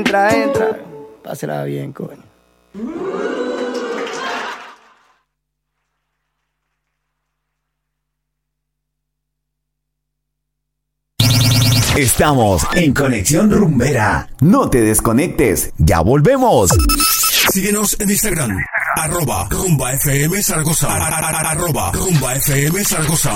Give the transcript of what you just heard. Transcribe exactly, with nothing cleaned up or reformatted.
entra, entra. Pásela bien, coño. Estamos en Conexión Rumbera. No te desconectes, ya volvemos. Síguenos en Instagram, arroba Rumba F M Zaragoza, arroba Rumba F M Zaragoza.